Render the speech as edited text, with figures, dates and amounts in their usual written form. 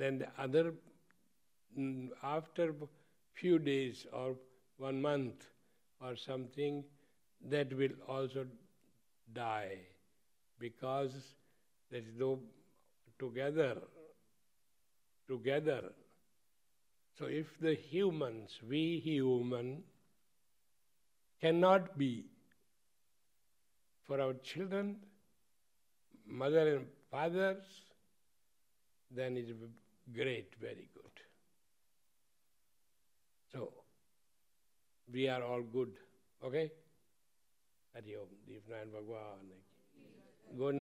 then the other, after few days or 1 month or something, that will also die, because there is no together. So if the humans, we human, cannot be for our children, mother and fathers, then it's great, very good. So, we are all good, okay? Hari Om, Deep Nayan Bhagwan. Good.